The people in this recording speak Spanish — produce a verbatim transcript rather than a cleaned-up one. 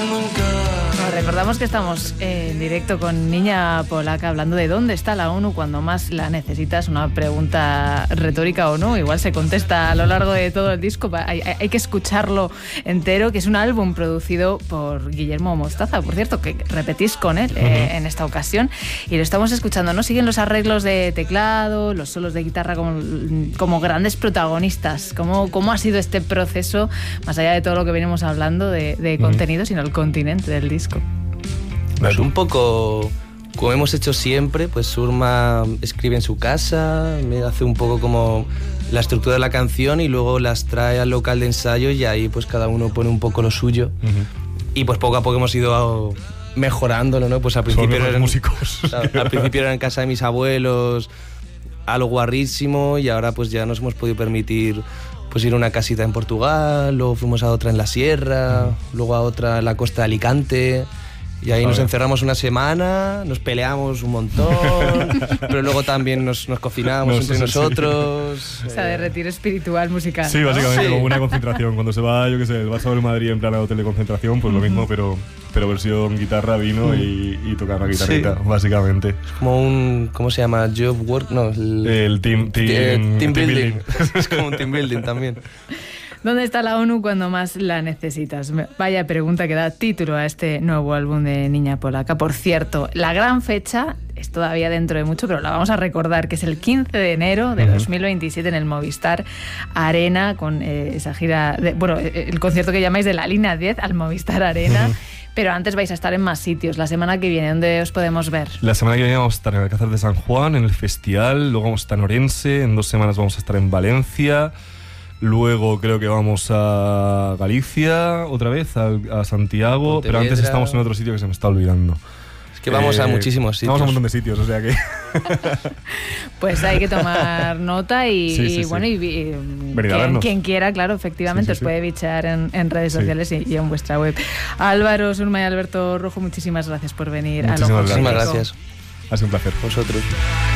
Bueno, recordamos que estamos en directo con Niña Polaca hablando de dónde está la ONU cuando más la necesitas. Una pregunta retórica o no, igual se contesta a lo largo de todo el disco. Hay, hay, hay que escucharlo entero, que es un álbum producido por Guillermo Mostaza, por cierto, que repetís con él uh-huh. eh, en esta ocasión. Y lo estamos escuchando, ¿no? Siguen los arreglos de teclado, los solos de guitarra como, como grandes protagonistas. ¿Cómo, ¿Cómo ha sido este proceso, más allá de todo lo que venimos hablando de, de uh-huh. contenido, sino el continente del disco? Pues un poco como hemos hecho siempre, pues Surma escribe en su casa, me hace un poco como la estructura de la canción y luego las trae al local de ensayo y ahí pues cada uno pone un poco lo suyo. Uh-huh. Y pues poco a poco hemos ido mejorándolo, ¿no? Pues al principio eran músicos. Al, al principio era en casa de mis abuelos, algo guarrísimo, y ahora pues ya nos hemos podido permitir pues ir a una casita en Portugal, luego fuimos a otra en la sierra, uh-huh. luego a otra en la costa de Alicante. Y ahí nos encerramos una semana, nos peleamos un montón, pero luego también nos, nos cocinamos no, entre nosotros. Sí. O sea, de retiro espiritual musical. Sí, básicamente, ¿no? Como una concentración. Cuando se va, yo qué sé, el Barça del Madrid en plan a hotel de concentración, pues lo mismo, pero, pero versión guitarra, vino y, y tocar la guitarrita, sí. básicamente. Es como un, ¿cómo se llama? Job work, no. El, el team, team, team, team building. building. Es como un team building también. ¿Dónde está la ONU cuando más la necesitas? Vaya pregunta que da título a este nuevo álbum de Niña Polaca. Por cierto, la gran fecha es todavía dentro de mucho, pero la vamos a recordar, que es el quince de enero de uh-huh. dos mil veintisiete en el Movistar Arena, con eh, esa gira, de, bueno, el concierto que llamáis de la línea diez al Movistar Arena. Uh-huh. Pero antes vais a estar en más sitios. La semana que viene, ¿dónde os podemos ver? La semana que viene vamos a estar en el Alcázar de San Juan, en el festival. Luego vamos a estar en Orense. En dos semanas vamos a estar en Valencia. Luego creo que vamos a Galicia otra vez, a, a Santiago, Pontevedra. Pero antes estamos en otro sitio que se me está olvidando. Es que vamos eh, a muchísimos sitios. Vamos a un montón de sitios, o sea que... Pues hay que tomar nota y, sí, sí, y bueno, sí. y, y quien, quien quiera, claro, efectivamente, sí, sí, os puede bichar en, en redes sí. sociales y, y en vuestra web. Álvaro, Surma y Alberto Rojo, muchísimas gracias por venir. Muchísimas, a muchísimas gracias. Ha sido un placer. Vosotros.